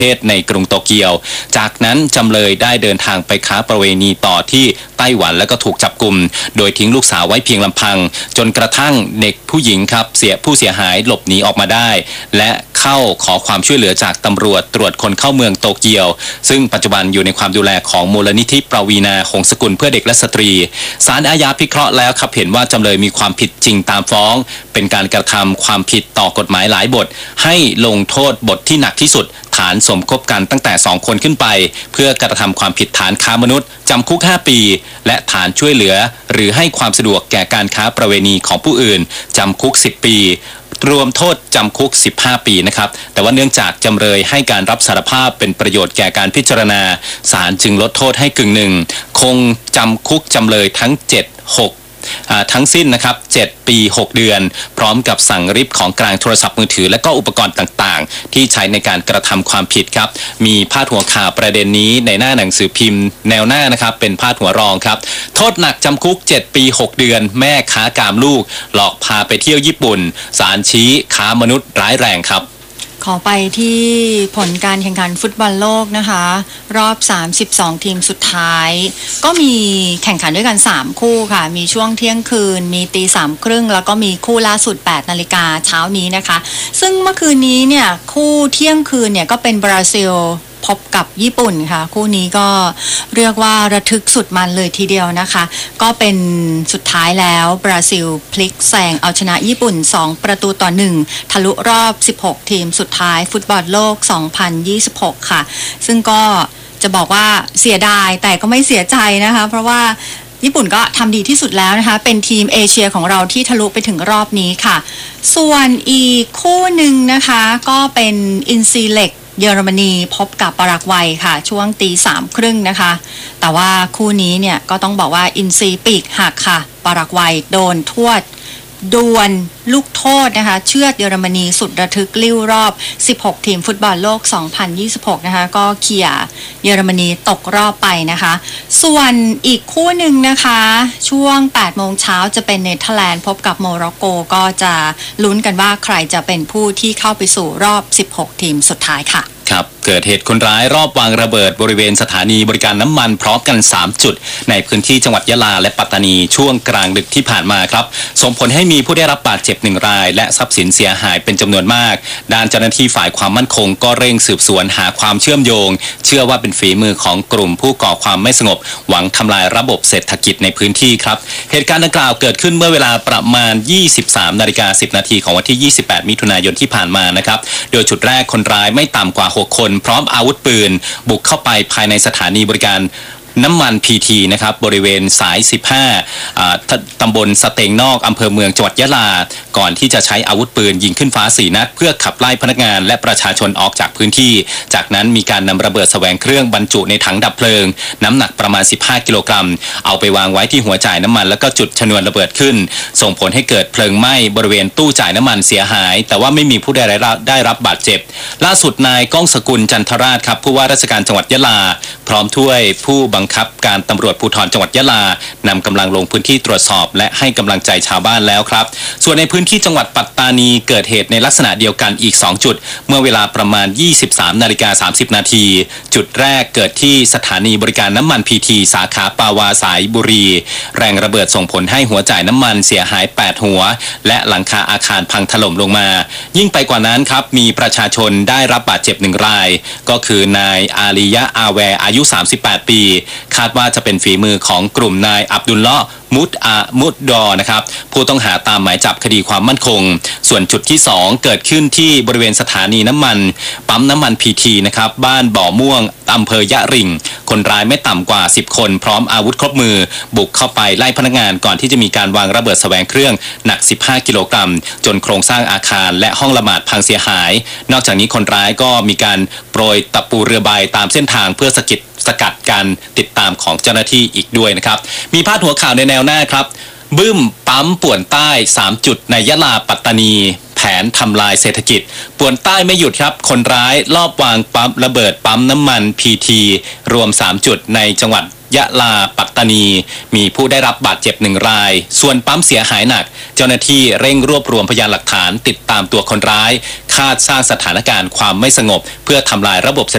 เทศในกรุงโตเกียวจากนั้นจำเลยได้เดินทางไปค้าประเวณีต่อที่ไต้หวันแล้วก็ถูกจับกุมโดยทิ้งลูกสาวไว้เพียงลำพังจนกระทั่งเด็กผู้หญิงครับผู้เสียหายหลบหนีออกมาได้และเข้าขอความช่วยเหลือจากตำรวจตรวจคนเข้าเมืองโตเกียวซึ่งปัจจุบันอยู่ในความดูแลของมูลนิธิปวีณาหงสกุลเพื่อเด็กและสตรีศาลอาญาพิเคราะห์แล้วครับเห็นว่าจำเลยมีความผิดจริงตามฟ้องเป็นการกระทำความผิดต่อกฎหมายหลายบทให้ลงโทษบทที่หนักที่สุดฐานสมคบกันตั้งแต่2คนขึ้นไปเพื่อกระทำความผิดฐานค้ามนุษย์จำคุก5ปีและฐานช่วยเหลือหรือให้ความสะดวกแก่การค้าประเวณีของผู้อื่นจำคุก10ปีรวมโทษจำคุก15ปีนะครับแต่ว่าเนื่องจากจำเลยให้การรับสารภาพเป็นประโยชน์แก่การพิจารณาศาลจึงลดโทษให้กึ่งหนึ่งคงจำคุกจำเลยทั้งทั้งสิ้นนะครับ7ปี6เดือนพร้อมกับสั่งริบของกลางโทรศัพท์มือถือและก็อุปกรณ์ต่างๆที่ใช้ในการกระทำความผิดครับมีพาดหัวข่าวประเด็นนี้ในหน้าหนังสือพิมพ์แนวหน้านะครับเป็นพาดหัวรองครับโทษหนักจำคุก7ปี6เดือนแม่ค้ากามลูกหลอกพาไปเที่ยวญี่ปุ่นศาลชี้ค้ามนุษย์ร้ายแรงครับขอไปที่ผลการแข่งขันฟุตบอลโลกนะคะรอบ32ทีมสุดท้ายก็มีแข่งขันด้วยกัน3คู่ค่ะมีช่วงเที่ยงคืนมีตี 3:30แล้วก็มีคู่ล่าสุด 8 นาฬิกาเช้านี้นะคะซึ่งเมื่อคืนนี้เนี่ยคู่เที่ยงคืนเนี่ยก็เป็นบราซิลพบกับญี่ปุ่นค่ะคู่นี้ก็เรียกว่าระทึกสุดมันเลยทีเดียวนะคะก็เป็นสุดท้ายแล้วบราซิลพลิกแซงเอาชนะญี่ปุ่น2-1ทะลุรอบ16ทีมสุดท้ายฟุตบอลโลก2026ค่ะซึ่งก็จะบอกว่าเสียดายแต่ก็ไม่เสียใจนะคะเพราะว่าญี่ปุ่นก็ทำดีที่สุดแล้วนะคะเป็นทีมเอเชียของเราที่ทะลุไปถึงรอบนี้ค่ะส่วนอีกคู่หนึ่งนะคะก็เป็นอินซีเล็กเยอรมนีพบกับปารากวัยค่ะช่วงตี 3:30นะคะแต่ว่าคู่นี้เนี่ยก็ต้องบอกว่าอินซีปีกหักค่ะปารากวัยโดนทวดดวลลูกโทษนะคะเชือดเยอรมนีสุดระทึกลิ้วรอบ16ทีมฟุตบอลโลก2026นะคะก็เขี่ยเยอรมนีตกรอบไปนะคะส่วนอีกคู่หนึ่งนะคะช่วง 8 โมงเช้าจะเป็นเนเธอร์แลนด์พบกับโมร็อกโกก็จะลุ้นกันว่าใครจะเป็นผู้ที่เข้าไปสู่รอบ16ทีมสุดท้ายค่ะครับเกิดเหตุคนร้ายรอบวางระเบิดบริเวณสถานีบริการน้ำมันพร้อมกัน3จุดในพื้นที่จังหวัดยะลาและปัตตานีช่วงกลางดึกที่ผ่านมาครับส่งผลให้มีผู้ได้รับบาดเจ็บ1รายและทรัพย์สินเสียหายเป็นจำนวนมากด้านเจ้าหน้าที่ฝ่ายความมั่นคงก็เร่งสืบสวนหาความเชื่อมโยงเชื่อว่าเป็นฝีมือของกลุ่มผู้ก่อความไม่สงบหวังทำลายระบบเศรษฐกิจในพื้นที่ครับเหตุการณ์ดังกล่าวเกิดขึ้นเมื่อเวลาประมาณ 23:10 นาทีของวันที่ 28 มิถุนายนที่ผ่านมานะครับโดยจุดแรกคนร้ายไม่ต่ำกว่า6คนพร้อมอาวุธปืนบุกเข้าไปภายในสถานีบริการน้ำมัน PT นะครับบริเวณสาย15ตำบลสเตงนอกอำเภอเมืองจังหวัดยะลาก่อนที่จะใช้อาวุธปืนยิงขึ้นฟ้า4นัดเพื่อขับไล่พนักงานและประชาชนออกจากพื้นที่จากนั้นมีการนำระเบิดแสวงเครื่องบรรจุในถังดับเพลิงน้ำหนักประมาณ15กิโลกรัมเอาไปวางไว้ที่หัวจ่ายน้ำมันแล้วก็จุดชนวนระเบิดขึ้นส่งผลให้เกิดเพลิงไหม้บริเวณตู้จ่ายน้ำมันเสียหายแต่ว่าไม่มีผู้ใดได้รับบาดเจ็บล่าสุดนายก้องสกุลจันทราชครับผู้ว่าราชการจังหวัดยะลาพร้อมด้วยผู้บังคับการตำรวจภูธรจังหวัดยะลานำกำลังลงพื้นที่ตรวจสอบและให้กำลังใจชาวบ้านแล้วครับส่วนในพื้นที่จังหวัดปัตตานีเกิดเหตุในลักษณะเดียวกันอีก2จุดเมื่อเวลาประมาณ 23:30 นาทีจุดแรกเกิดที่สถานีบริการน้ำมัน PT สาขาปาวาสายบุรีแรงระเบิดส่งผลให้หัวจ่ายน้ำมันเสียหาย8หัวและหลังคาอาคารพังถล่มลงมายิ่งไปกว่านั้นครับมีประชาชนได้รับบาดเจ็บ1รายก็คือนายอาลียะอาแวอายุ38ปีคาดว่าจะเป็นฝีมือของกลุ่มนายอับดุลเลาะห์มุดดอนะครับผู้ต้องหาตามหมายจับคดีความมั่นคงส่วนจุดที่2เกิดขึ้นที่บริเวณสถานีน้ำมันปั๊มน้ำมัน PT นะครับบ้านบ่อม่วงอำเภอยะริงคนร้ายไม่ต่ำกว่า10คนพร้อมอาวุธครบมือบุกเข้าไปไล่พนักงานก่อนที่จะมีการวางระเบิดแสวงเครื่องหนัก15กิโลกรัมจนโครงสร้างอาคารและห้องละหมาดพังเสียหายนอกจากนี้คนร้ายก็มีการโปรยตะปูเรือใบตามเส้นทางเพื่อสกัดการติดตามของเจ้าหน้าที่อีกด้วยนะครับมีพาดหัวข่าวในแนวหน้าครับบึ้มปั๊มป่วนใต้3จุดในยะลาปัตตานีแผนทำลายเศรษฐกิจป่วนใต้ไม่หยุดครับคนร้ายลอบวางปั๊มระเบิดปั๊มน้ำมัน PT รวม3จุดในจังหวัดยะลาปัตตานีมีผู้ได้รับบาดเจ็บ1รายส่วนปั๊มเสียหายหนักเจ้าหน้าที่เร่งรวบรวมพยานหลักฐานติดตามตัวคนร้ายคาดสร้างสถานการณ์ความไม่สงบเพื่อทำลายระบบเศรษฐ